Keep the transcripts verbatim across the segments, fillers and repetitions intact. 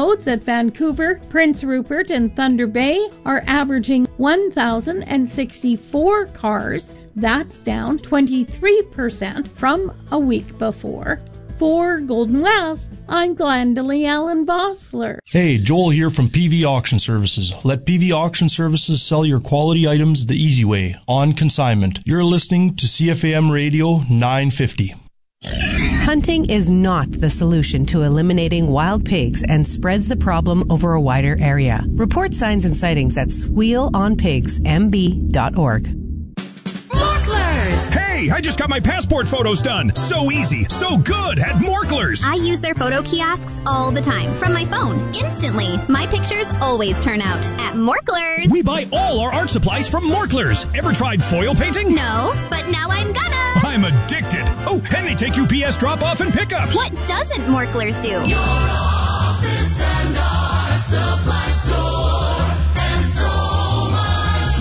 Roads at Vancouver, Prince Rupert, and Thunder Bay are averaging one thousand sixty-four cars. That's down twenty-three percent from a week before. For Golden West, I'm Glendalee Allen Bossler. Hey, Joel here from P V Auction Services. Let P V Auction Services sell your quality items the easy way, on consignment. You're listening to C F A M Radio nine fifty. Hunting is not the solution to eliminating wild pigs and spreads the problem over a wider area. Report signs and sightings at squeal on pigs m b dot org. Hey, I just got my passport photos done. So easy, so good at Morklers. I use their photo kiosks all the time from my phone, instantly. My pictures always turn out at Morklers. We buy all our art supplies from Morklers. Ever tried foil painting? No, but now I'm gonna. I'm addicted. Oh, and they take U P S drop-off and pickups. What doesn't Morklers do? Your office and our supply store and so much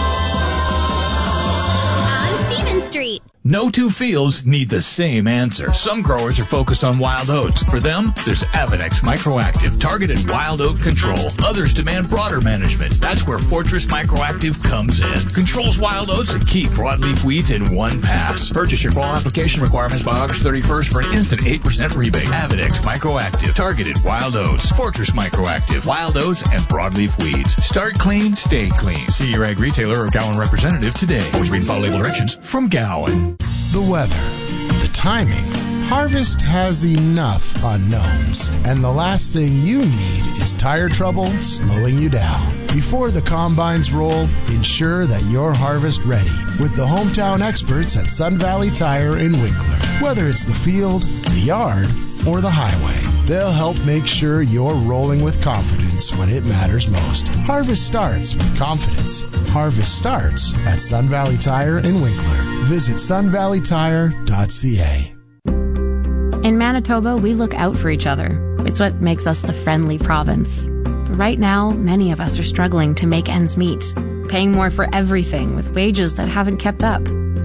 more. On Stevens Street. No two fields need the same answer. Some growers are focused on wild oats. For them, there's Avenex Microactive, targeted wild oat control. Others demand broader management. That's where Fortress Microactive comes in. Controls wild oats and keep broadleaf weeds in one pass. Purchase your fall application requirements by August thirty-first for an instant eight percent rebate. Avenex Microactive, targeted wild oats. Fortress Microactive, wild oats and broadleaf weeds. Start clean, stay clean. See your ag retailer or Gowan representative today. Always read and follow label directions from Gowan. The weather, the timing. Harvest has enough unknowns, and the last thing you need is tire trouble slowing you down. Before the combines roll, ensure that you're harvest ready with the hometown experts at Sun Valley Tire in Winkler. Whether it's the field, the yard, or the highway, they'll help make sure you're rolling with confidence when it matters most. Harvest starts with confidence. Harvest starts at Sun Valley Tire in Winkler. Visit sun valley tire dot c a. In Manitoba, we look out for each other. It's what makes us the friendly province. But right now, many of us are struggling to make ends meet, paying more for everything with wages that haven't kept up.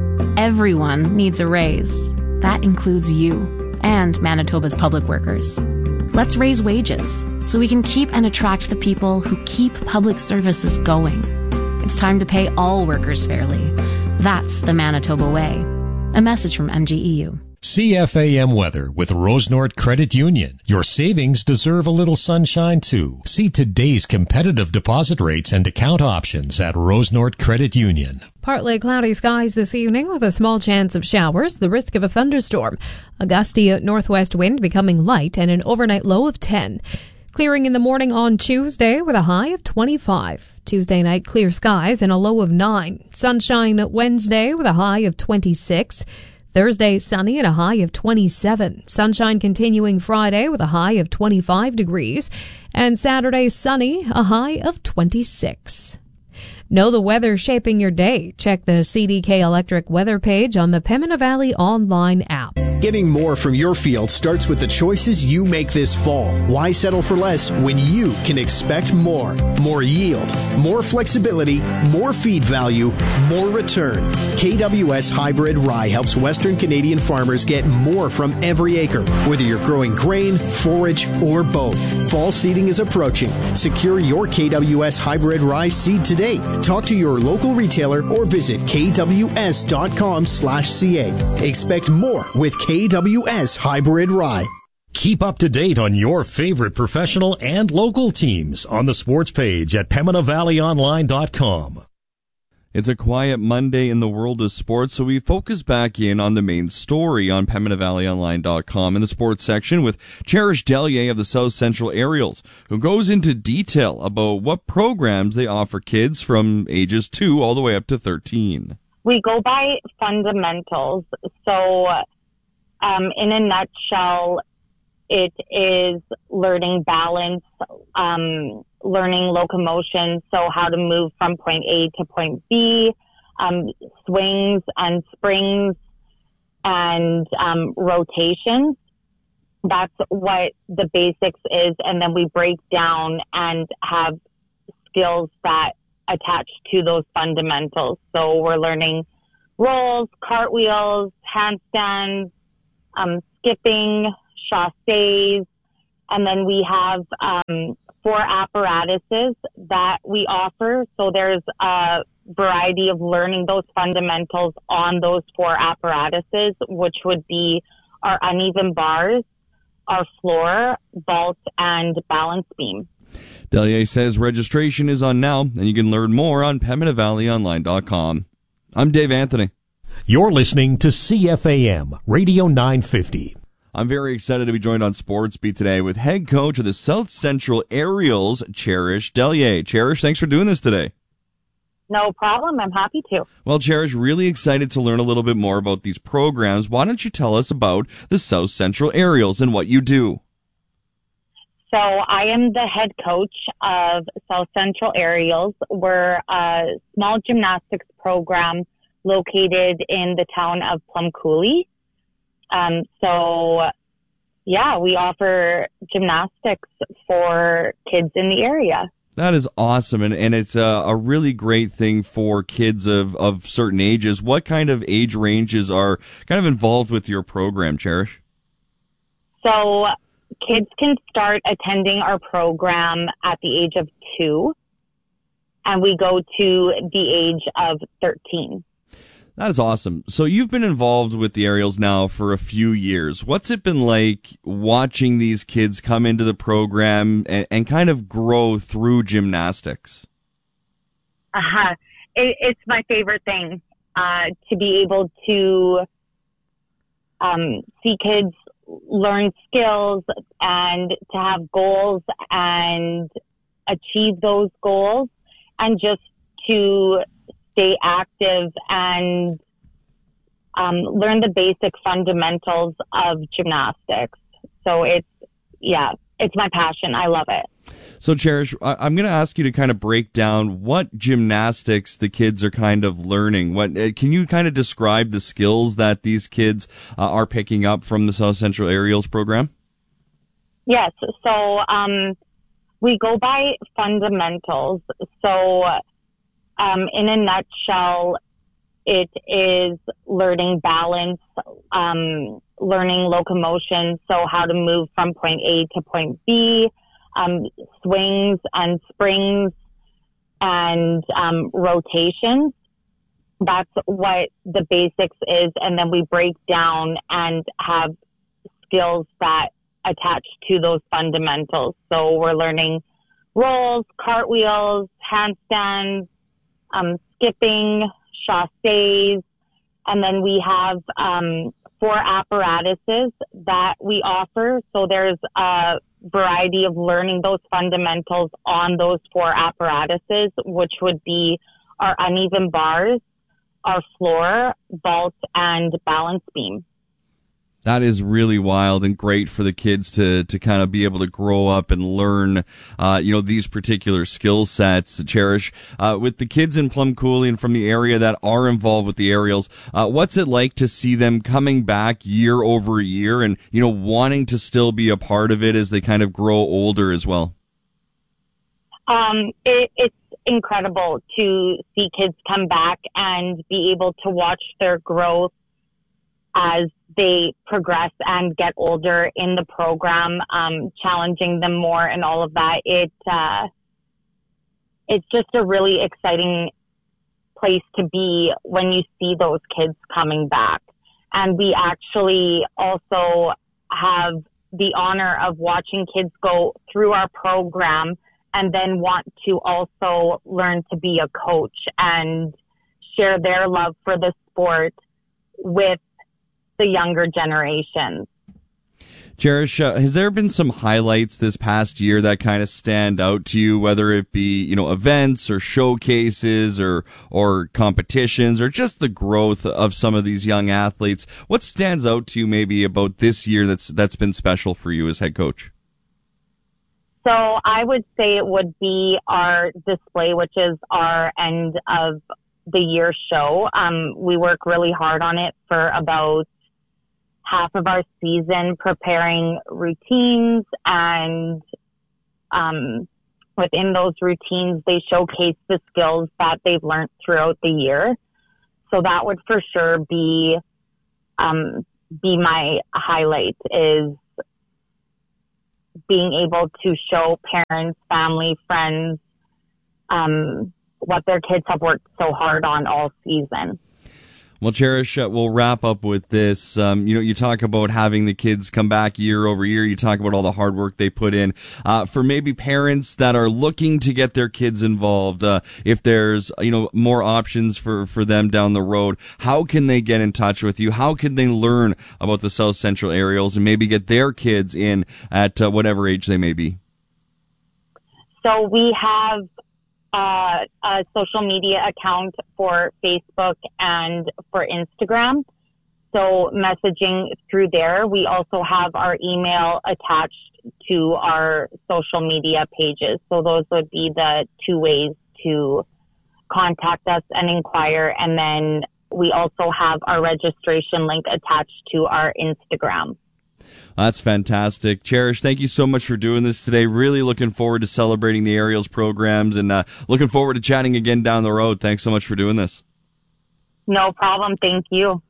Everyone needs a raise. That includes you and Manitoba's public workers. Let's raise wages so we can keep and attract the people who keep public services going. It's time to pay all workers fairly. That's the Manitoba way. A message from M G E U. C F A M weather with Rosenort Credit Union. Your savings deserve a little sunshine too. See today's competitive deposit rates and account options at Rosenort Credit Union. Partly cloudy skies this evening with a small chance of showers, the risk of a thunderstorm. A gusty northwest wind becoming light and an overnight low of ten. Clearing in the morning on Tuesday with a high of twenty-five. Tuesday night clear skies and a low of nine. Sunshine Wednesday with a high of twenty-six. Thursday sunny and a high of twenty-seven. Sunshine continuing Friday with a high of twenty-five degrees. And Saturday sunny, a high of twenty-six. Know the weather shaping your day. Check the C D K Electric weather page on the Pembina Valley online app. Getting more from your field starts with the choices you make this fall. Why settle for less when you can expect more? More yield, more flexibility, more feed value, more return. K W S Hybrid Rye helps Western Canadian farmers get more from every acre, whether you're growing grain, forage, or both. Fall seeding is approaching. Secure your K W S Hybrid Rye seed today. Talk to your local retailer or visit k w s dot com slash c a. Expect more with K W S Hybrid Rye. Keep up to date on your favorite professional and local teams on the sports page at pembina valley online dot com. It's a quiet Monday in the world of sports, so we focus back in on the main story on pembina valley online dot com in the sports section with Cherish Dellier of the South Central Aerials, who goes into detail about what programs they offer kids from ages two all the way up to thirteen. We go by fundamentals. So um, in a nutshell, it is learning balance, um, learning locomotion, so how to move from point A to point B, um, swings and springs and um, rotations. That's what the basics is. And then we break down and have skills that attach to those fundamentals. So we're learning rolls, cartwheels, handstands, um, skipping, chassés, And then we have um, four apparatuses that we offer. So there's a variety of learning those fundamentals on those four apparatuses, which would be our uneven bars, our floor, vault, and balance beam. Delier says registration is on now, and you can learn more on Pembina Valley Online dot com. I'm Dave Anthony. You're listening to C F A M Radio nine fifty. I'm very excited to be joined on Sports Beat today with head coach of the South Central Ariels, Cherish Delier. Cherish, thanks for doing this today. No problem. I'm happy to. Well, Cherish, really excited to learn a little bit more about these programs. Why don't you tell us about the South Central Ariels and what you do? So I am the head coach of South Central Ariels. We're a small gymnastics program located in the town of Plum Coulee. Um, so, yeah, we offer gymnastics for kids in the area. That is awesome, and, and it's a, a really great thing for kids of, of certain ages. What kind of age ranges are kind of involved with your program, Cherish? So kids can start attending our program at the age of two, and we go to the age of thirteen. That is awesome. So you've been involved with the Ariels now for a few years. What's it been like watching these kids come into the program and, and kind of grow through gymnastics? Uh-huh. It, it's my favorite thing, uh, to be able to um, see kids learn skills and to have goals and achieve those goals, and just to stay active and um, learn the basic fundamentals of gymnastics. So it's, yeah, it's my passion. I love it. So, Cherish, I'm going to ask you to kind of break down what gymnastics the kids are kind of learning. What can you kind of describe the skills that these kids uh, are picking up from the South Central Ariels program? Yes. So um, we go by fundamentals. So Um, in a nutshell, it is learning balance, um, learning locomotion, so how to move from point A to point B, um, swings and springs, and um, rotations. That's what the basics is, and then we break down and have skills that attach to those fundamentals. So we're learning rolls, cartwheels, handstands, Um, skipping, chassés, and then we have um, four apparatuses that we offer. So there's a variety of learning those fundamentals on those four apparatuses, which would be our uneven bars, our floor, vault, and balance beam. That is really wild and great for the kids to, to kind of be able to grow up and learn, uh, you know, these particular skill sets. Cherish, uh, with the kids in Plum Coulee and from the area that are involved with the Ariels, uh, what's it like to see them coming back year over year and, you know, wanting to still be a part of it as they kind of grow older as well? Um, it, it's incredible to see kids come back and be able to watch their growth as they progress and get older in the program, um, challenging them more and all of that. It, uh, it's just a really exciting place to be when you see those kids coming back. And we actually also have the honor of watching kids go through our program and then want to also learn to be a coach and share their love for the sport with the younger generations. Cherish, uh, has there been some highlights this past year that kind of stand out to you, whether it be, you know, events or showcases or, or competitions or just the growth of some of these young athletes? What stands out to you maybe about this year that's, that's been special for you as head coach? So I would say it would be our display, which is our end of the year show. Um, we work really hard on it for about half of our season, preparing routines, and um, within those routines, they showcase the skills that they've learned throughout the year. So that would for sure be um, be my highlight, is being able to show parents, family, friends, um, what their kids have worked so hard on all season. Well, Cherish, uh, we'll wrap up with this. Um, you know, you talk about having the kids come back year over year. You talk about all the hard work they put in. Uh, for maybe parents that are looking to get their kids involved, uh, if there's, you know, more options for, for them down the road, how can they get in touch with you? How can they learn about the South Central Aerials and maybe get their kids in at uh, whatever age they may be? So we have Uh, a social media account for Facebook and for Instagram. So messaging through there. We also have our email attached to our social media pages. So those would be the two ways to contact us and inquire. And then we also have our registration link attached to our Instagram. That's fantastic. Cherish, thank you so much for doing this today. Really looking forward to celebrating the Aerials programs and uh, looking forward to chatting again down the road. Thanks so much for doing this. No problem. Thank you.